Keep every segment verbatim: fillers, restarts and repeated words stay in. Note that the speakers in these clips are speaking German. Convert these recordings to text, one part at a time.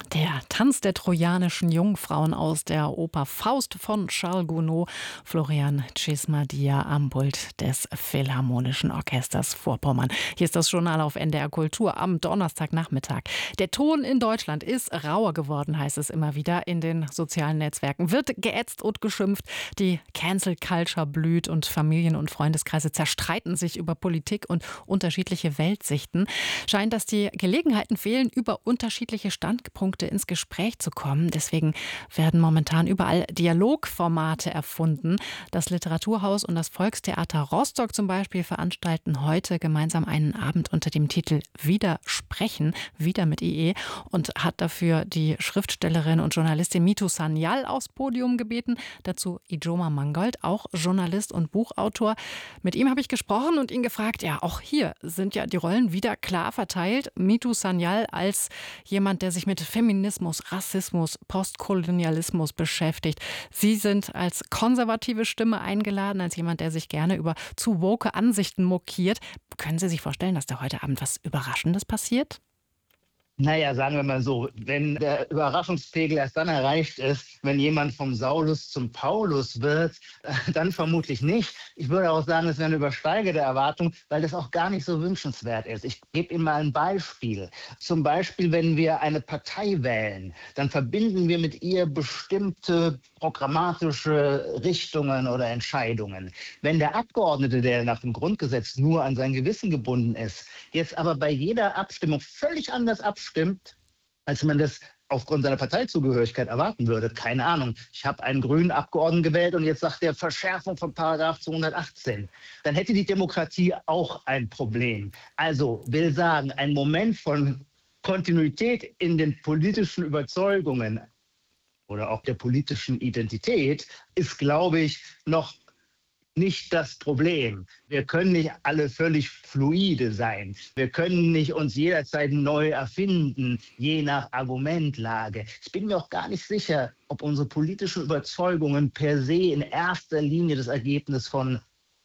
Der Tanz der trojanischen Jungfrauen aus der Oper Faust von Charles Gounod, Florian Cismadia am Pult des Philharmonischen Orchesters Vorpommern. Hier ist das Journal auf N D R Kultur am Donnerstagnachmittag. Der Ton in Deutschland ist rauer geworden, heißt es immer wieder in den sozialen Netzwerken. Wird geätzt und geschimpft, die Cancel Culture blüht und Familien- und Freundeskreise zerstreiten sich über Politik und unterschiedliche Weltsichten. Scheint, dass die Gelegenheiten fehlen, über unterschiedliche Standpunkte ins Gespräch zu kommen. Deswegen werden momentan überall Dialogformate erfunden. Das Literaturhaus und das Volkstheater Rostock zum Beispiel veranstalten heute gemeinsam einen Abend unter dem Titel Widersprechen, wieder mit I E, und hat dafür die Schriftstellerin und Journalistin Mitu Sanyal aufs Podium gebeten. Dazu Ijoma Mangold, auch Journalist und Buchautor. Mit ihm habe ich gesprochen und ihn gefragt, ja, auch hier sind ja die Rollen wieder klar verteilt. Mitu Sanyal als jemand, der sich mit Feminismus, Rassismus, Postkolonialismus beschäftigt. Sie sind als konservative Stimme eingeladen, als jemand, der sich gerne über zu woke Ansichten mokiert. Können Sie sich vorstellen, dass da heute Abend was Überraschendes passiert? Naja, sagen wir mal so, wenn der Überraschungspegel erst dann erreicht ist, wenn jemand vom Saulus zum Paulus wird, dann vermutlich nicht. Ich würde auch sagen, es wäre eine übersteigerte Erwartung, weil das auch gar nicht so wünschenswert ist. Ich gebe Ihnen mal ein Beispiel. Zum Beispiel, wenn wir eine Partei wählen, dann verbinden wir mit ihr bestimmte programmatische Richtungen oder Entscheidungen. Wenn der Abgeordnete, der nach dem Grundgesetz nur an sein Gewissen gebunden ist, jetzt aber bei jeder Abstimmung völlig anders abstimmt, stimmt, als man das aufgrund seiner Parteizugehörigkeit erwarten würde. Keine Ahnung. Ich habe einen grünen Abgeordneten gewählt und jetzt sagt der Verschärfung von Paragraph zweihundertachtzehn. Dann hätte die Demokratie auch ein Problem. Also will sagen, ein Moment von Kontinuität in den politischen Überzeugungen oder auch der politischen Identität ist, glaube ich, noch nicht das Problem. Wir können nicht alle völlig fluide sein. Wir können nicht uns jederzeit neu erfinden, je nach Argumentlage. Ich bin mir auch gar nicht sicher, ob unsere politischen Überzeugungen per se in erster Linie das Ergebnis von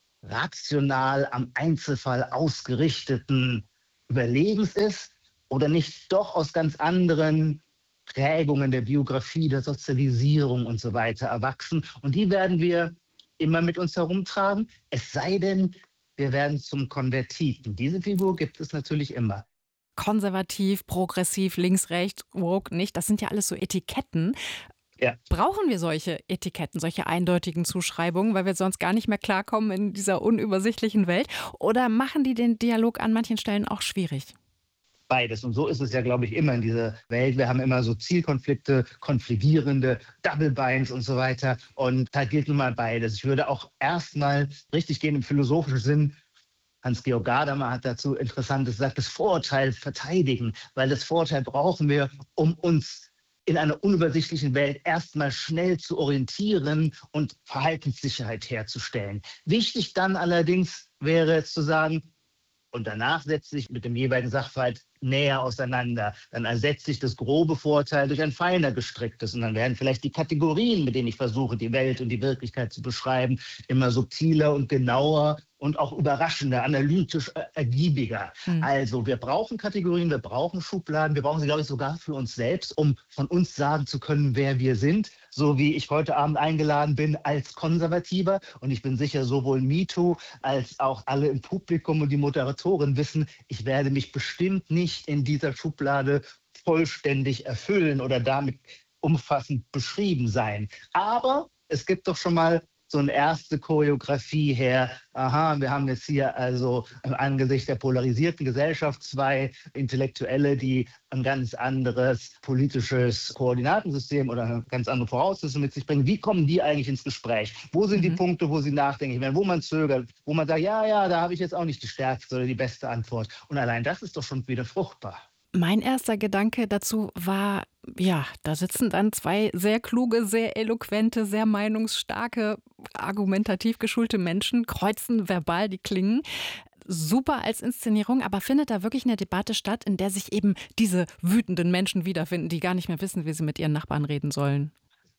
rational am Einzelfall ausgerichteten Überlegens ist oder nicht doch aus ganz anderen Prägungen der Biografie, der Sozialisierung und so weiter erwachsen. Und die werden wir immer mit uns herumtragen, es sei denn, wir werden zum Konvertiten. Diese Figur gibt es natürlich immer. Konservativ, progressiv, links, rechts, woke, nicht. Das sind ja alles so Etiketten. Ja. Brauchen wir solche Etiketten, solche eindeutigen Zuschreibungen, weil wir sonst gar nicht mehr klarkommen in dieser unübersichtlichen Welt? Oder machen die den Dialog an manchen Stellen auch schwierig? Beides. Und so ist es ja, glaube ich, immer in dieser Welt. Wir haben immer so Zielkonflikte, konfligierende Double Binds und so weiter. Und da gilt nun mal beides. Ich würde auch erstmal richtig gehen im philosophischen Sinn. Hans-Georg Gadamer hat dazu Interessantes gesagt, das Vorurteil verteidigen. Weil das Vorurteil brauchen wir, um uns in einer unübersichtlichen Welt erstmal schnell zu orientieren und Verhaltenssicherheit herzustellen. Wichtig dann allerdings wäre es zu sagen, und danach setzt sich mit dem jeweiligen Sachverhalt näher auseinander. Dann ersetzt sich das grobe Vorurteil durch ein feiner gestricktes. Und dann werden vielleicht die Kategorien, mit denen ich versuche, die Welt und die Wirklichkeit zu beschreiben, immer subtiler und genauer und auch überraschender, analytisch äh, ergiebiger. Mhm. Also wir brauchen Kategorien, wir brauchen Schubladen, wir brauchen sie, glaube ich, sogar für uns selbst, um von uns sagen zu können, wer wir sind. So wie ich heute Abend eingeladen bin als Konservativer. Und ich bin sicher, sowohl Mitu als auch alle im Publikum und die Moderatorin wissen, ich werde mich bestimmt nicht in dieser Schublade vollständig erfüllen oder damit umfassend beschrieben sein. Aber es gibt doch schon mal so eine erste Choreografie her. Aha, wir haben jetzt hier also angesichts der polarisierten Gesellschaft zwei Intellektuelle, die ein ganz anderes politisches Koordinatensystem oder eine ganz andere Voraussetzung mit sich bringen. Wie kommen die eigentlich ins Gespräch? Wo sind mhm. die Punkte, wo sie nachdenklich werden, wo man zögert, wo man sagt, ja, ja, da habe ich jetzt auch nicht die stärkste oder die beste Antwort. Und allein das ist doch schon wieder fruchtbar. Mein erster Gedanke dazu war, ja, da sitzen dann zwei sehr kluge, sehr eloquente, sehr meinungsstarke, argumentativ geschulte Menschen, kreuzen verbal die Klingen. Super als Inszenierung, aber findet da wirklich eine Debatte statt, in der sich eben diese wütenden Menschen wiederfinden, die gar nicht mehr wissen, wie sie mit ihren Nachbarn reden sollen?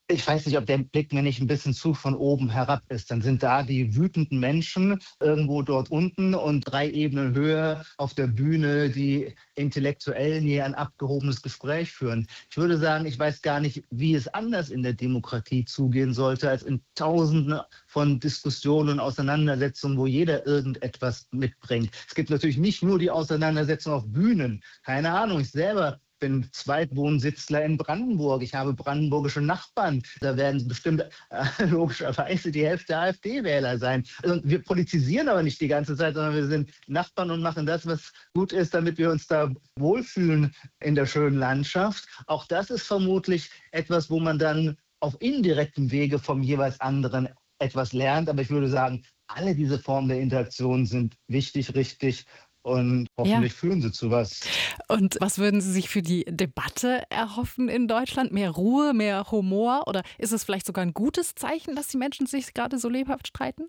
Ich weiß nicht, ob der Blick mir nicht ein bisschen zu von oben herab ist. Dann sind da die wütenden Menschen irgendwo dort unten und drei Ebenen höher auf der Bühne die Intellektuellen, die ein abgehobenes Gespräch führen. Ich würde sagen, ich weiß gar nicht, wie es anders in der Demokratie zugehen sollte, als in Tausenden von Diskussionen und Auseinandersetzungen, wo jeder irgendetwas mitbringt. Es gibt natürlich nicht nur die Auseinandersetzung auf Bühnen. Keine Ahnung, ich selber bin Zweitwohnsitzler in Brandenburg. Ich habe brandenburgische Nachbarn. Da werden bestimmt äh, logischerweise die Hälfte AfD-Wähler sein. Also wir politisieren aber nicht die ganze Zeit, sondern wir sind Nachbarn und machen das, was gut ist, damit wir uns da wohlfühlen in der schönen Landschaft. Auch das ist vermutlich etwas, wo man dann auf indirektem Wege vom jeweils anderen etwas lernt. Aber ich würde sagen, alle diese Formen der Interaktion sind wichtig, richtig. Und hoffentlich Ja. führen sie zu was. Und was würden Sie sich für die Debatte erhoffen in Deutschland? Mehr Ruhe, mehr Humor? Oder ist es vielleicht sogar ein gutes Zeichen, dass die Menschen sich gerade so lebhaft streiten?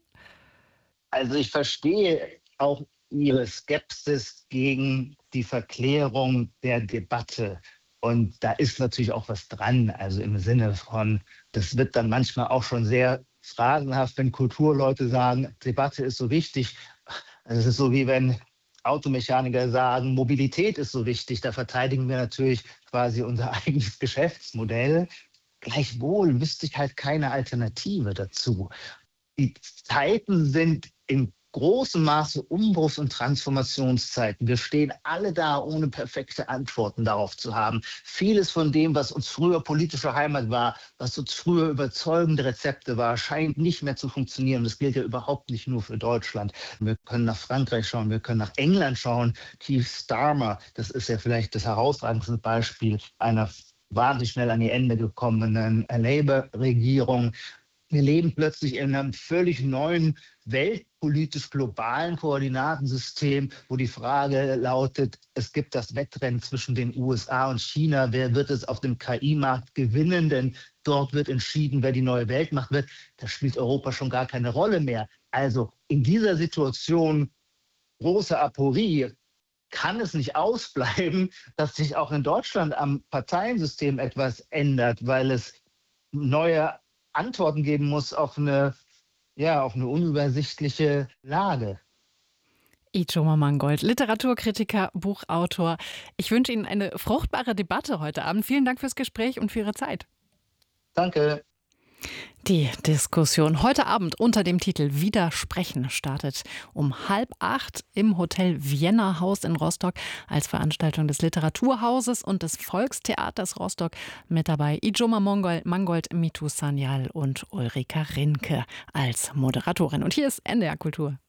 Also ich verstehe auch Ihre Skepsis gegen die Verklärung der Debatte. Und da ist natürlich auch was dran. Also im Sinne von, das wird dann manchmal auch schon sehr phrasenhaft, wenn Kulturleute sagen, Debatte ist so wichtig. Also es ist so, wie wenn Automechaniker sagen, Mobilität ist so wichtig. Da verteidigen wir natürlich quasi unser eigenes Geschäftsmodell. Gleichwohl wüsste ich halt keine Alternative dazu. Die Zeiten sind in großem Maße Umbruchs- und Transformationszeiten. Wir stehen alle da, ohne perfekte Antworten darauf zu haben. Vieles von dem, was uns früher politische Heimat war, was uns früher überzeugende Rezepte war, scheint nicht mehr zu funktionieren. Das gilt ja überhaupt nicht nur für Deutschland. Wir können nach Frankreich schauen, wir können nach England schauen. Keir Starmer, das ist ja vielleicht das herausragendste Beispiel einer wahnsinnig schnell an ihr Ende gekommenen Labour-Regierung. Wir leben plötzlich in einem völlig neuen, weltpolitisch globalen Koordinatensystem, wo die Frage lautet, es gibt das Wettrennen zwischen den U S A und China. Wer wird es auf dem K I-Markt gewinnen? Denn dort wird entschieden, wer die neue Weltmacht wird. Da spielt Europa schon gar keine Rolle mehr. Also in dieser Situation große Aporie kann es nicht ausbleiben, dass sich auch in Deutschland am Parteiensystem etwas ändert, weil es neue Antworten geben muss auf eine, ja, auf eine unübersichtliche Lage. Ijoma Mangold, Literaturkritiker, Buchautor. Ich wünsche Ihnen eine fruchtbare Debatte heute Abend. Vielen Dank fürs Gespräch und für Ihre Zeit. Danke. Die Diskussion heute Abend unter dem Titel Widersprechen startet um halb acht im Hotel Vienna Haus in Rostock als Veranstaltung des Literaturhauses und des Volkstheaters Rostock. Mit dabei Ijoma Mangold, Mangold, Mitu Sanyal und Ulrika Rinke als Moderatorin. Und hier ist N D R Kultur.